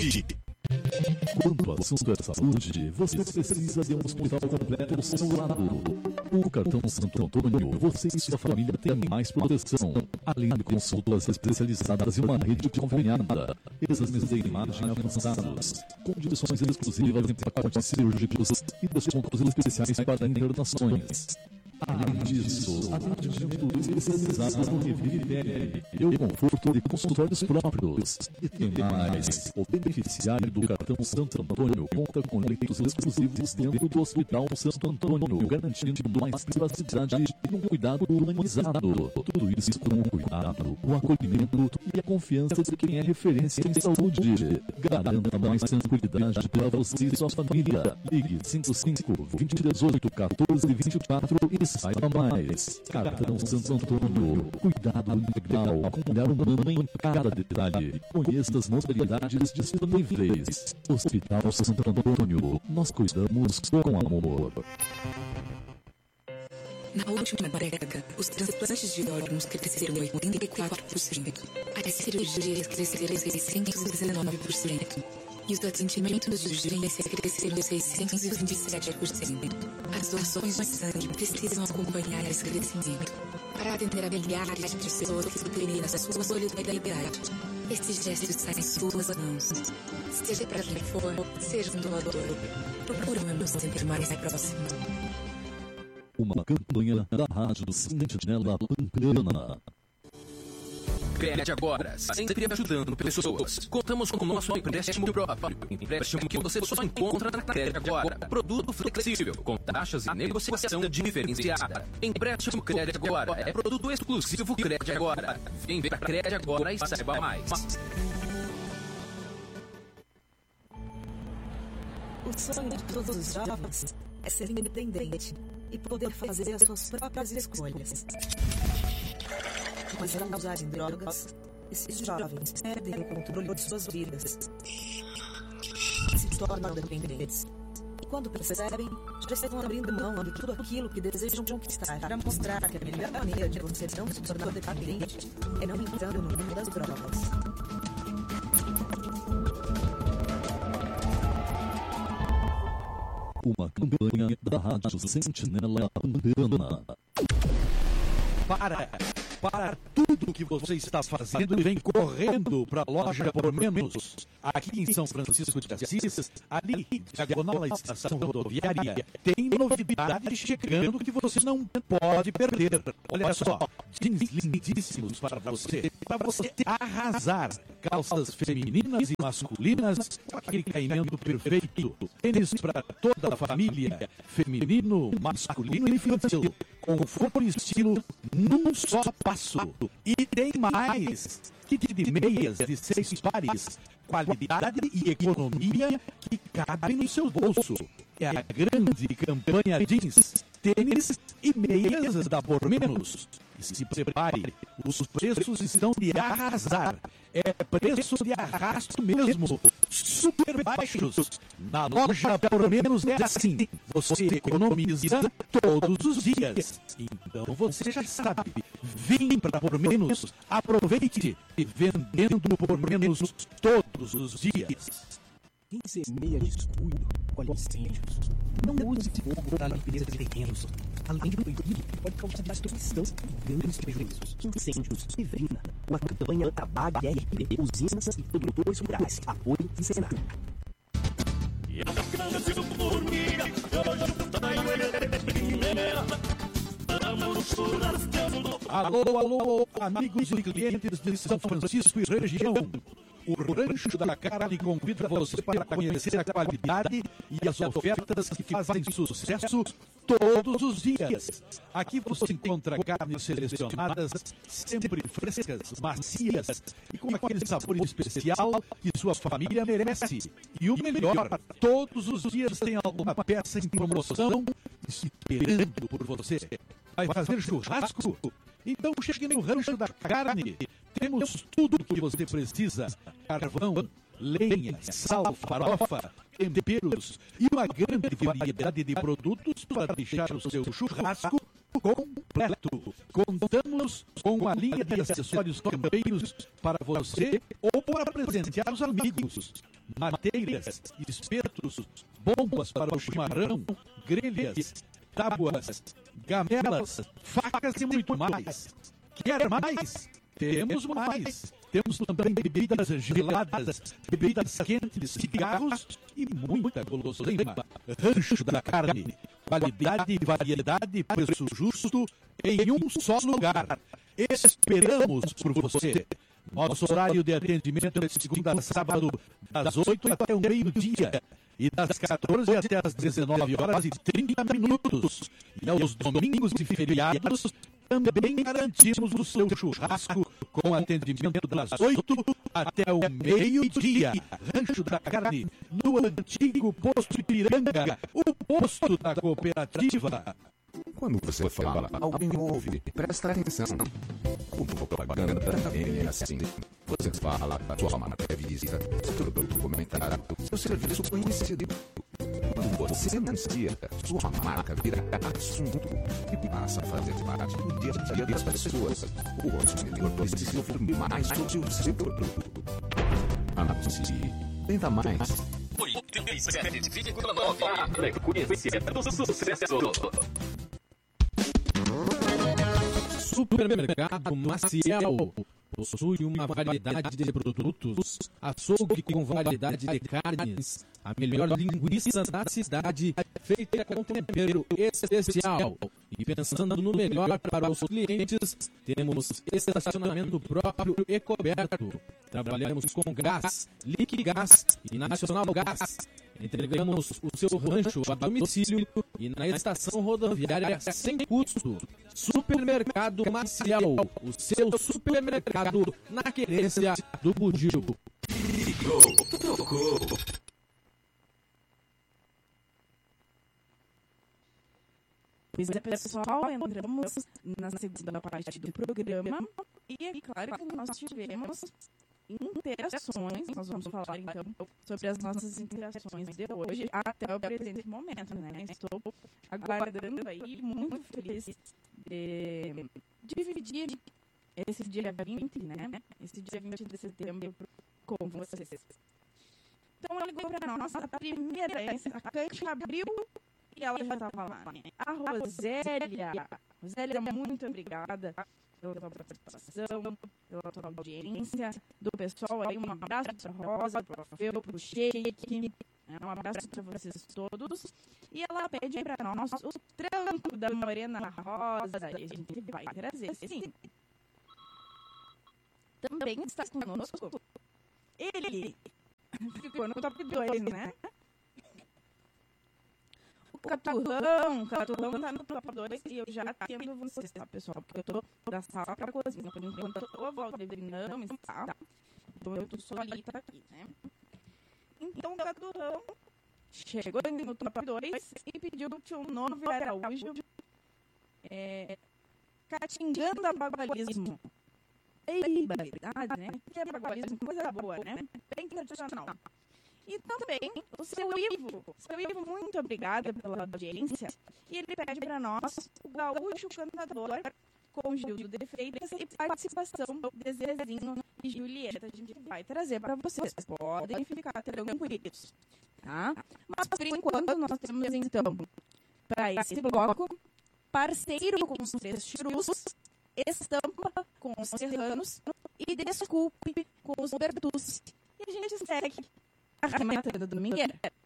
Quando o assunto é saúde, você precisa de um hospital completo ao seu lado. O Cartão Santo Antônio, você e sua família têm mais proteção, além de consultas especializadas e uma rede conveniada, exames de imagem avançados, condições exclusivas em pacotes cirúrgicos e descontos especiais para internações. Além disso, atendimento especializado no nível de pele e o conforto de consultórios próprios. E tem mais, o beneficiário do Cartão Santo Antônio conta com leitos exclusivos dentro do Hospital Santo Antônio, garantindo mais privacidade e um cuidado humanizado. Tudo isso com o cuidado, o acolhimento e a confiança de quem é referência em saúde. Garanta mais tranquilidade para você e sua família. Ligue 55-2018-1424 e saiba mais. Cartão Santo Antônio. Cuidado integral com olhar humano em cada detalhe. Conheça as modalidades disponíveis. Hospital Santo Antônio. Nós cuidamos com amor. Na última década, os transplantes de órgãos cresceram 84%. As cirurgias cresceram 619%. E os atendimentos de urgência cresceram 627%. As doações de sangue precisam acompanhar esse crescimento para atender a milhares de pessoas que suprimem a sua solidariedade. Esses gestos saem em suas mãos. Seja para quem for, seja um doador. Procuramos sempre mais próximo. Uma campanha da Rádio Sentinela Pamplona. Crede agora, sempre ajudando pessoas. Contamos com o nosso empréstimo próprio. Empréstimo que você só encontra na Crede agora. Produto flexível, com taxas e negociação diferenciada. Empréstimo Crede agora é produto exclusivo Crede agora. Vem pra Crede agora e saiba mais. O sonho de todos os jovens é ser independente e poder fazer as suas próprias escolhas. Mas ao usarem drogas, esses jovens perdem o controle de suas vidas. Se tornam dependentes. E quando percebem, já estão abrindo mão de tudo aquilo que desejam conquistar para mostrar que a melhor maneira de você não se tornar dependente é não entrando no mundo das drogas. Uma campanha da Rádio Sentinela Pamplona. Para tudo que você está fazendo e vem correndo para a loja por menos. Aqui em São Francisco de Assis, ali, diagonal à estação rodoviária, tem novidades chegando que você não pode perder. Olha só, jeans lindíssimos para você arrasar. Calças femininas e masculinas, aquele caimento perfeito. Tênis para toda a família, feminino, masculino e infantil. Conforto e estilo num só passo. E tem mais. Kit de meias de 6 pares. Qualidade e economia que cabem no seu bolso. É a grande campanha jeans, tênis e meias da Por Menos. E se prepare, os preços estão de arrasar. É preço de arrasto mesmo. Super baixos. Na loja Por Menos é assim. Você economiza todos os dias. Então você já sabe. Vem para Por Menos. Aproveite e vendendo Por Menos todos os dias. Quem semeia descuido, colhe incêndios. Não use fogo para a limpeza de terrenos. Além de proibido, pode causar destruição e grandes prejuízos. Incêndios, Severina, uma campanha Tabag RPD, usinas e produtores rurais. Apoio e Senado. Alô, amigos e clientes de São Francisco e região. O Rancho da Carne convida você para conhecer a qualidade e as ofertas que fazem sucesso todos os dias. Aqui você encontra carnes selecionadas, sempre frescas, macias e com aquele sabor especial que sua família merece. E o melhor, todos os dias tem alguma peça em promoção esperando por você. Vai fazer churrasco? Então chegue no Rancho da Carne. Temos tudo o que você precisa: carvão, lenha, sal, farofa, temperos e uma grande variedade de produtos para deixar o seu churrasco completo. Contamos com uma linha de acessórios campeiros para você ou para presentear os amigos. mateiras, espetos, bombas para o chimarrão, grelhas, tábuas, gamelas, facas e muito mais. Quer mais? Temos mais. Temos também bebidas geladas, bebidas quentes, cigarros e muita guloseima. Rancho da Carne. Qualidade, variedade, preço justo em um só lugar. Esperamos por você. Nosso horário de atendimento é de segunda a sábado, das 8 até o meio-dia e das 14 até as 19h30. E aos domingos e feriados, também garantimos o seu churrasco com atendimento das 8 até o meio-dia. Rancho da Carne, no antigo posto Ipiranga, o posto da cooperativa. Quando você fala, alguém ouve, presta atenção. Como propaganda também é assim. Você fala, sua marca é vista, seu produto comentário, seu serviço conhecido. Quando você anuncia, sua marca vira assunto e passa a fazer parte do dia a dia das pessoas. O consumidor precisa ouvir mais sobre o seu produto. Anuncie. Venda mais. 87,9. Frequência do sucesso. Supermercado Maciel possui uma variedade de produtos, açougue com variedade de carnes, a melhor linguiça da cidade, feita com tempero especial. E pensando no melhor para os clientes, temos estacionamento próprio e coberto. Trabalhamos com gás, Liquigás e Nacional Gás. Entregamos o seu rancho a domicílio e na estação rodoviária sem custo. Supermercado Maciel, o seu supermercado na querência do Bugio. Pois é, pessoal, entramos na segunda parte do programa e é claro que nós tivemos interações. Nós vamos falar então sobre as nossas interações de hoje até o presente momento, né? Estou aguardando aí, muito feliz de dividir esse dia 20, né? Esse dia 20 de setembro com vocês. Então, ela ligou para nós, a primeira, a Cante abriu e ela já estava lá, né? A Rosélia, muito obrigada pela tua participação, pela tua audiência, do pessoal aí, um abraço para a Rosa, para o Rafael, para o Sheik, um abraço para vocês todos. E ela pede para nós o tranco da Morena Rosa, e a gente vai trazer, sim. Também está conosco ele, ficou no top 2, né? O Caturrão tá no top 2 e eu já atendo vocês, tá, pessoal? Porque eu tô da sala pra cozinha, por enquanto o Valdemir não está, então eu tô solita aqui, né? Então o Caturrão chegou no top 2 e pediu que o Novo Araújo catingando a bagualismo. Ei, verdade, né? Que é bagualismo, coisa boa, né? Bem tradicional. E também o seu Ivo. Seu Ivo, muito obrigada pela audiência. E ele pede para nós o Gaúcho Cantador com Gildo de Freitas e participação de Zezinho e Julieta. A gente vai trazer para vocês. Podem ficar tranquilos, tá? Mas por enquanto nós temos então para esse bloco Parceiro com os Três Chirus, Estampa com os Serranos e Desculpe com os Bertucci. E a gente segue arrematando a Domingueira.